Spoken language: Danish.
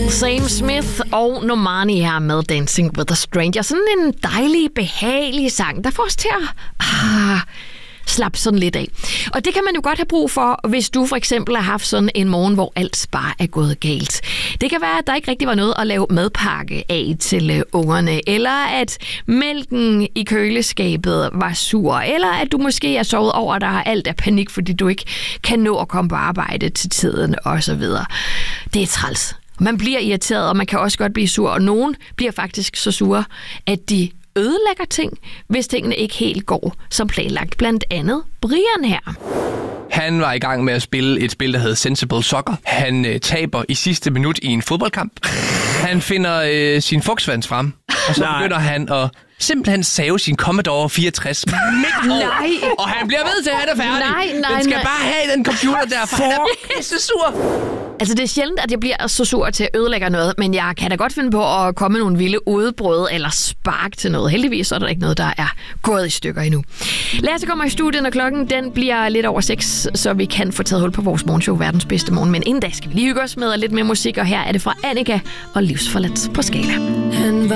Sam Smith og Normani her med Dancing with a Stranger. Sådan en dejlig, behagelig sang, der får os til at slappe sådan lidt af. Og det kan man jo godt have brug for, hvis du for eksempel har haft sådan en morgen, hvor alt bare er gået galt. Det kan være, at der ikke rigtig var noget at lave madpakke af til ungerne, eller at mælken i køleskabet var sur, eller at du måske er sovet over, at der er alt af panik, fordi du ikke kan nå at komme på arbejde til tiden, osv. Det er træls. Man bliver irriteret, og man kan også godt blive sur, og nogen bliver faktisk så sure, at de ødelægger ting, hvis tingene ikke helt går som planlagt. Blandt andet Brian her. Han var i gang med at spille et spil, der hedder Sensible Soccer. Han taber i sidste minut i en fodboldkamp. Han finder sin Volkswagen frem, og så begynder han at simpelthen save sin Commodore 64 midt over. Og han bliver ved til, at han er færdig. Den skal bare have den computer der, for han er pisse sur. Altså, det er sjældent, at jeg bliver så sur til at ødelægge noget, men jeg kan da godt finde på at komme med nogle vilde udbrud eller spark til noget. Heldigvis er der ikke noget, der er gået i stykker endnu. Lasse kommer i studiet, og klokken den bliver lidt over 6, så vi kan få taget hul på vores morgenshow, Verdens Bedste Morgen. Men inden da skal vi lige hygge os med lidt mere musik, og her er det fra Annika og Livsforladt på Skala.